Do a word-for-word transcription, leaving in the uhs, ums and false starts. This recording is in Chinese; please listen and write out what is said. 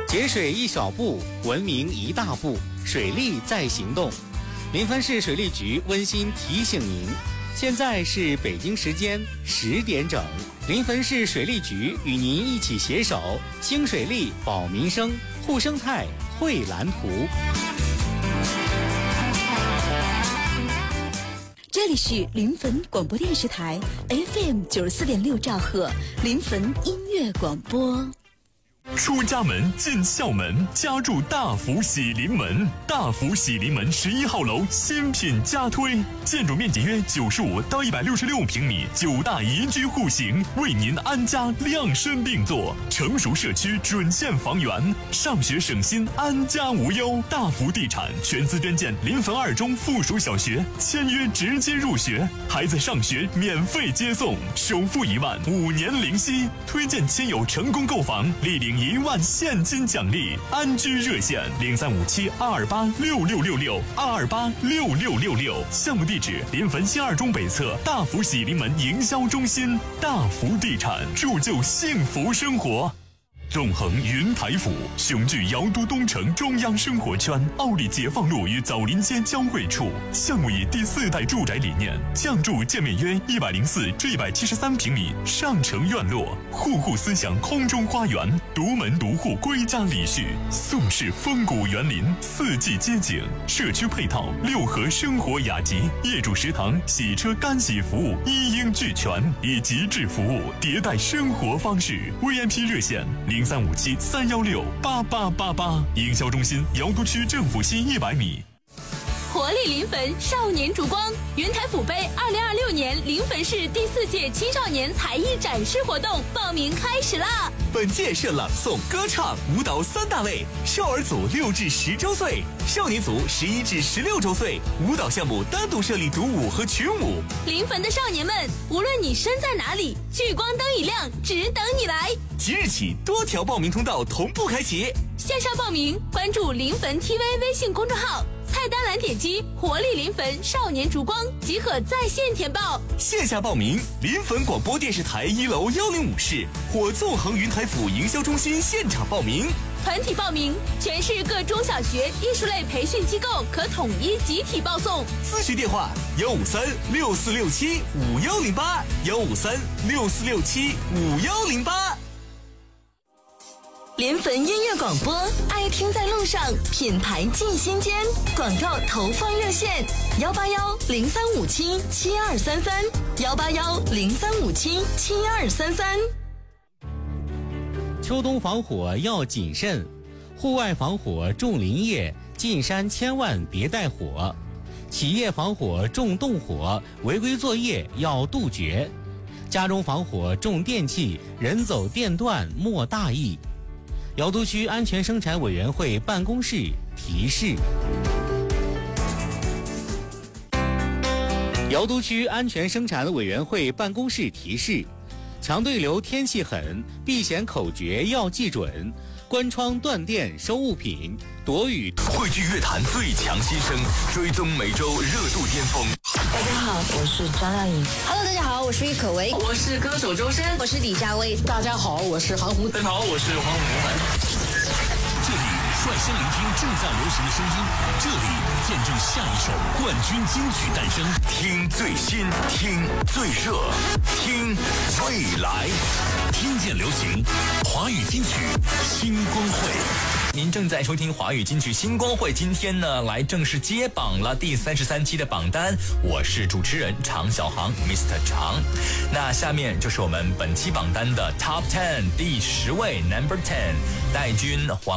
节水一小步，文明一大步，水利在行动。临汾市水利局温馨提醒您，现在是北京时间十点整，临汾市水利局与您一起携手兴水利、保民生、护生态、绘蓝图。 这里是临汾广播电视台 F M 九十四点六兆赫，临汾音乐广播。 出家门进校门，家住大福喜临门。大福喜临门十一号楼新品加推，建筑面积约九十五到一百六十六平米，九大宜居户型，为您安家量身定做。成熟社区准线房源，上学省心，安家无忧。大福地产全资捐建临汾二中附属小学，签约直接入学，孩子上学免费接送，首付一万，五年零息。推荐亲友成功购房，立领一万现金奖励。安居热线零三五七二二八六六六六二二八六六六六。项目地址临汾新二中北侧大福喜临门营销中心。大福地产，铸就幸福生活。纵横云台府，雄踞瑶都东城中央生活圈，奥利解放路与枣林街交汇处。项目以第四代住宅理念，降筑建面约一百零四至一百七十三平米上城院落，户户思想空中花园，独门独户归家礼序，宋式风骨园林，四季街景，社区配套六合生活雅集，业主食堂、洗车干洗服务一应俱全，以极致服务迭代生活方式。V I P 热线零三五七三幺六八八八八。营销中心瑶都区政府西一百米。 活力临汾少年烛光云台府杯二零二六年临汾市第四届青少年才艺展示活动报名开始啦！ 本届设朗诵、歌唱、舞蹈三大类，少儿组六至十周岁，少年组十一至十六周岁。舞蹈项目单独设立独舞和群舞。 临汾的少年们，无论你身在哪里，聚光灯一亮，只等你来。 即日起，多条报名通道同步开启。 线上报名，关注临汾 T V 微信公众号。菜单栏点击活力临汾少年烛光即可在线填报。 线下报名，临汾广播电视台一楼幺零五室或纵横云台府营销中心现场报名。 团体报名，全市各中小学艺术类培训机构可统一集体报送。 咨询电话：幺五三六四六七五幺零八，幺五三六四六七五幺零八。 临汾音乐广播，爱听在路上，品牌进心间。广告投放热线：幺八幺零三五七七二三三，幺八幺零三五七七二三三。 秋冬防火要谨慎，户外防火重林业，进山千万别带火。企业防火重动火，违规作业要杜绝。家中防火重电器，人走电断莫大意。瑶都区安全生产委员会办公室提示：瑶都区安全生产委员会办公室提示，强对流天气狠，避险口诀要记准，关窗断电收物品，躲雨。 汇聚乐坛最强新声，追踪每周热度巅峰。 大家好，我是张靓颖。 Hello， 大家好，我是郁可唯， 我是歌手周深， 我是李佳薇。 大家好，我是韩红。 大家好，我是黄宏文。 这里率先聆听正在流行的声音，这里见证下一首冠军金曲诞生。听最新，听最热，听未来，听见流行，华语金曲星光会。 您正在收听华语金曲星光会，今天呢来正式揭榜了第三十三期的榜单，我是主持人常小航 Mister 常。那下面就是我们本期榜单的 Top Ten 第十位 Number Ten， 戴军黄